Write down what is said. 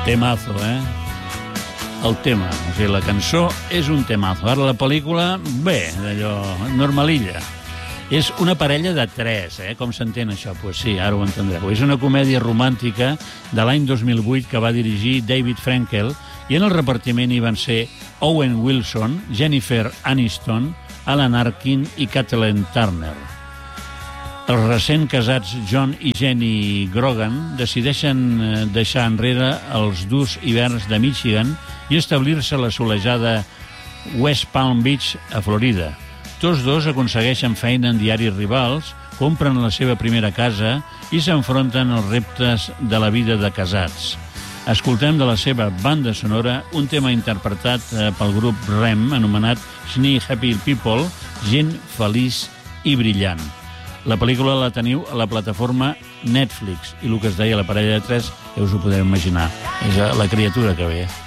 Temazo, El tema, o sigui, la cançó és un temazo. Ara la pel·lícula, bé, d'allò, normalilla. És una parella de tres, Com s'entén això? Pues sí, ara ho entendreu. És una comèdia romàntica de l'any 2008 que va dirigir David Frankel i en el repartiment hi van ser Owen Wilson, Jennifer Aniston, Alan Arkin i Kathleen Turner. Els recent casats John i Jenny Grogan decideixen deixar enrere els durs hiverns de Michigan i establir-se a la solejada West Palm Beach, a Florida. Tots dos aconsegueixen feina en diaris rivals, compren la seva primera casa i s'enfronten als reptes de la vida de casats. Escoltem de la seva banda sonora un tema interpretat pel grup REM, anomenat Sneak Happy People, gent feliç i brillant. La pel·lícula la teniu a la plataforma Netflix i el que es deia la parella de tres, ja us ho podeu imaginar, és la criatura que ve.